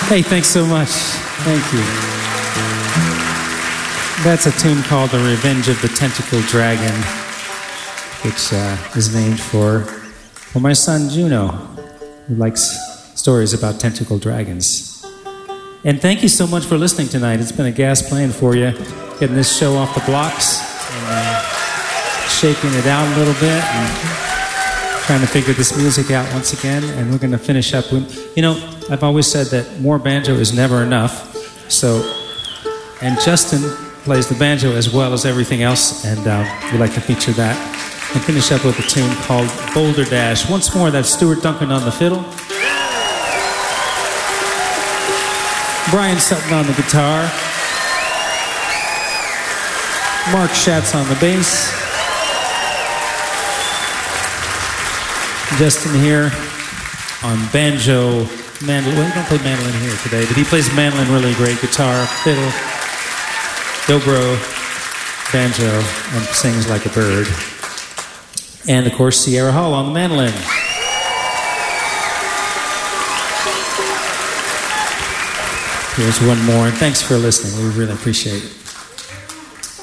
Hey, thanks so much. Thank you. That's a tune called The Revenge of the Tentacled Dragon, which is named for my son Juno, who likes stories about tentacled dragons. And thank you so much for listening tonight. It's been a gas playing for you, getting this show off the blocks and shaking it out a little bit and trying to figure this music out once again. And we're going to finish up with, I've always said that more banjo is never enough. And Justin plays the banjo as well as everything else, and we'd like to feature that. And finish up with a tune called Boulder Dash. Once more, that's Stuart Duncan on the fiddle, Brian Sutton on the guitar, Mark Schatz on the bass, Justin here on banjo, mandolin. Well, he don't play mandolin here today, but he plays mandolin really great, guitar, fiddle, dobro, banjo, and sings like a bird. And, of course, Sierra Hall on the mandolin. Here's one more, and thanks for listening. We really appreciate it.